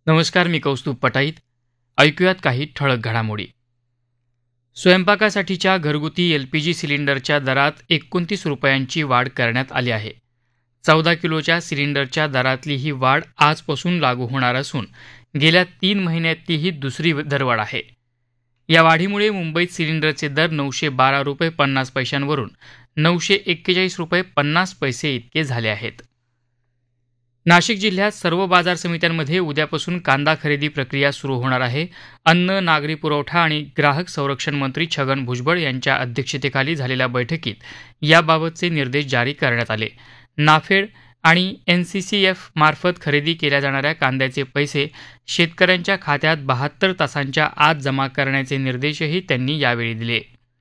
नमस्कार, मी कौस्तुभ पटाईत. ऐकूयात काही ठळक घडामोडी. स्वयंपाकासाठीच्या घरगुती LPG सिलिंडरच्या दरात 29 रुपयांची वाढ करण्यात आली आहे. 14 किलोच्या सिलिंडरच्या दरातली ही वाढ आजपासून लागू होणार असून गेल्या 3 महिन्यातली ही दुसरी दरवाढ आहे. या वाढीमुळे मुंबईत सिलिंडरचे दर 912 रुपये 50 पैशांवरून 941 रुपये 50 पैसे इतके झाले आहेत. नाशिक जिल्ह्यात सर्व बाजार समित्यांमध्ये उद्यापासून कांदा खरेदी प्रक्रिया सुरू होणार आहे. अन्न, नागरी पुरवठा आणि ग्राहक संरक्षण मंत्री छगन भुजबळ यांच्या अध्यक्षतेखाली झालेल्या बैठकीत याबाबतचे निर्देश जारी करण्यात आले. नाफेड आणि NCCF मार्फत खरेदी केल्या जाणाऱ्या कांद्याचे पैसे शेतकऱ्यांच्या खात्यात 72 तासांच्या आत जमा करण्याचे निर्देशही त्यांनी यावेळी दिले.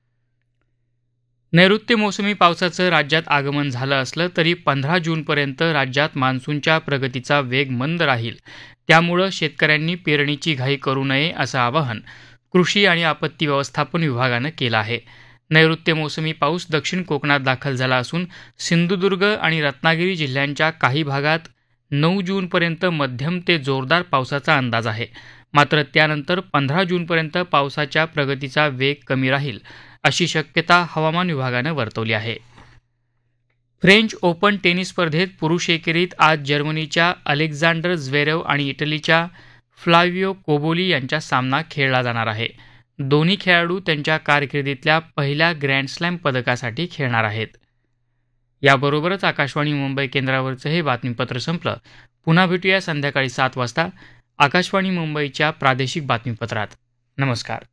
नैऋत्य मोसमी पावसाचं राज्यात आगमन झालं असलं तरी 15 जूनपर्यंत राज्यात मान्सूनच्या प्रगतीचा वेग मंद राहील. त्यामुळं शेतकऱ्यांनी पेरणीची घाई करू नये असं आवाहन कृषी आणि आपत्ती व्यवस्थापन विभागानं केलं आहे. नैऋत्य मोसमी पाऊस दक्षिण कोकणात दाखल झाला असून सिंधुदुर्ग आणि रत्नागिरी जिल्ह्यांच्या काही भागात 9 जूनपर्यंत मध्यम ते जोरदार पावसाचा अंदाज आहे. मात्र त्यानंतर 15 जूनपर्यंत पावसाच्या प्रगतीचा वेग कमी राहील अशी शक्यता हवामान विभागानं वर्तवली आहे. फ्रेंच ओपन टेनिस स्पर्धेत पुरुष एकेरीत आज जर्मनीच्या अलेक्झांडर झ्वेरेव आणि इटलीच्या फ्लाविओ कोबोली यांचा सामना खेळला जाणार आहे. दोन्ही खेळाडू त्यांच्या कारकिर्दीतल्या पहिल्या ग्रँड स्लॅम पदकासाठी खेळणार आहेत. याबरोबरच आकाशवाणी मुंबई केंद्रावरचं हे बातमीपत्र संपलं. पुन्हा भेटूया संध्याकाळी 7 वाजता आकाशवाणी मुंबईच्या प्रादेशिक बातमीपत्रात. नमस्कार.